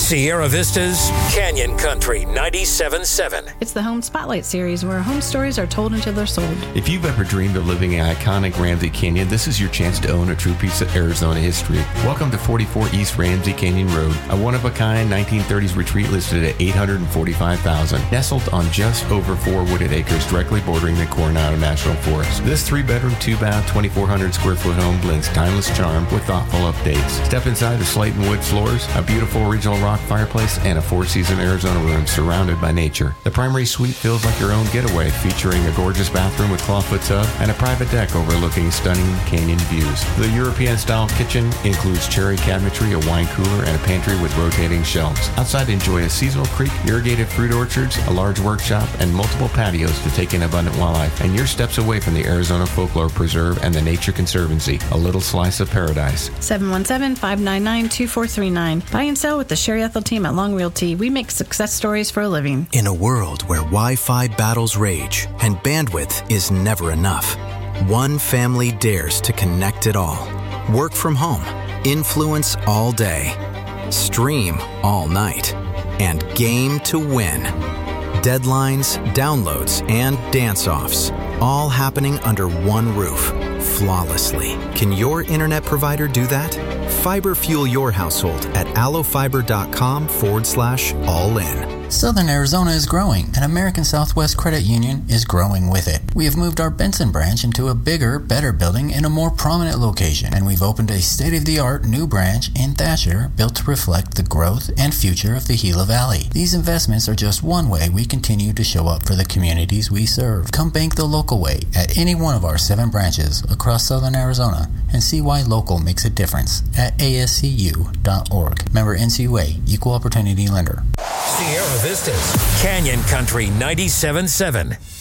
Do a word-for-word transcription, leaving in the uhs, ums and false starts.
Sierra Vista's Canyon Country ninety-seven point seven. It's the Home Spotlight series where home stories are told until they're sold. If you've ever dreamed of living in iconic Ramsey Canyon, this is your chance to own a true piece of Arizona history. Welcome to forty-four East Ramsey Canyon Road, a one-of-a-kind nineteen thirties retreat listed at eight hundred forty-five thousand dollars, nestled on just over four wooded acres directly bordering the Coronado National Forest. This three-bedroom, two-bath, twenty-four hundred square foot home blends timeless charm with thoughtful updates. Step inside the slate and wood floors, a beautiful original rock fireplace, and a four-season Arizona room surrounded by nature. The primary suite feels like your own getaway, featuring a gorgeous bathroom with clawfoot tub and a private deck overlooking stunning canyon views. The European-style kitchen includes cherry cabinetry, a wine cooler, and a pantry with rotating shelves. Outside, enjoy a seasonal creek, irrigated fruit orchards, a large workshop, and multiple patios to take in abundant wildlife. And you're steps away from the Arizona Folklore Preserve and the Nature Conservancy, a little slice of paradise. seven one seven, five nine nine, two four three nine. Buy and sell with the Sherry Ethel team at Long Realty. We make success stories for a living. In a world where Wi-Fi battles rage and bandwidth is never enough, one family dares to connect it all. Work from home, influence all day, stream all night, and game to win. Deadlines, downloads, and dance-offs, all happening under one roof, flawlessly. Can your internet provider do that? Fiber fuel your household at allofiber.com forward slash all in. Southern Arizona is growing, and American Southwest Credit Union is growing with it. We have moved our Benson branch into a bigger, better building in a more prominent location, and we've opened a state-of-the-art new branch in Thatcher built to reflect the growth and future of the Gila Valley. These investments are just one way we continue to show up for the communities we serve. Come bank the local way at any one of our seven branches across Southern Arizona and see why local makes a difference at A S C U dot org. Member N C U A, Equal Opportunity Lender. Sierra Vista's Canyon Country ninety-seven point seven.